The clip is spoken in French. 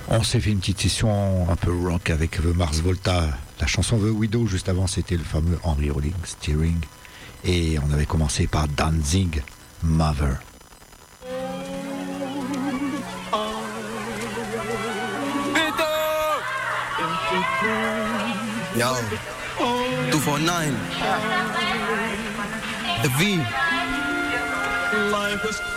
On s'est fait une petite session un peu rock avec Mars Volta. La chanson The Widow, juste avant, c'était le fameux Henry Rollins, Steering. Et on avait commencé par Danzig, Mother. Yo, 249. The V.